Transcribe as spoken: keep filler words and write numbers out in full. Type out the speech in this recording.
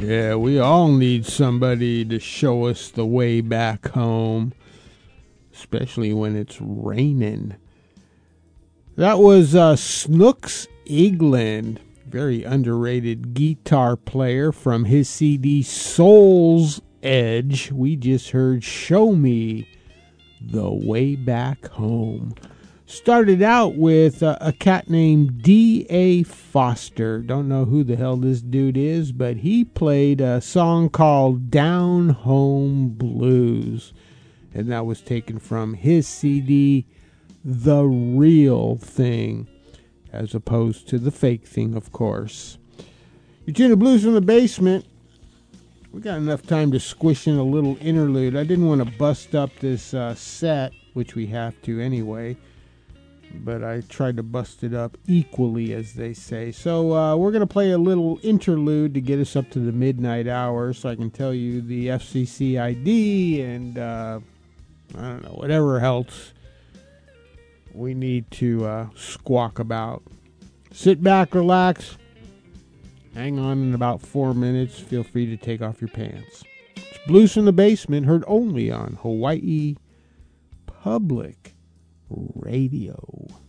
Yeah, we all need somebody to show us the way back home, especially when it's raining. That was uh, Snooks Eagland, very underrated guitar player from his C D Soul's Edge. We just heard Show Me the Way Back Home. Started out with uh, a cat named D A Foster. Don't know who the hell this dude is, but he played a song called Down Home Blues. And that was taken from his C D, The Real Thing, as opposed to the fake thing, of course. You're tuning to Blues from the Basement. We got enough time to squish in a little interlude. I didn't want to bust up this uh, set, which we have to anyway, but I tried to bust it up equally, as they say. So uh, we're going to play a little interlude to get us up to the midnight hour, so I can tell you the F C C I D and uh, I don't know, whatever else we need to uh, squawk about. Sit back, relax, hang on in about four minutes. Feel free to take off your pants. It's Blues from the Basement, heard only on Hawaii Public Radio.